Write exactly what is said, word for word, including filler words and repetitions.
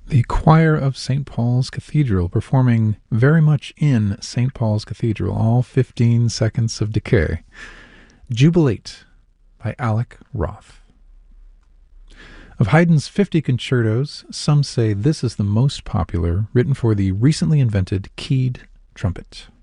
The choir of Saint Paul's Cathedral performing very much in Saint Paul's Cathedral, all fifteen seconds of decay. Jubilate by Alec Roth. Of Haydn's fifty concertos, some say this is the most popular, written for the recently invented keyed trumpet.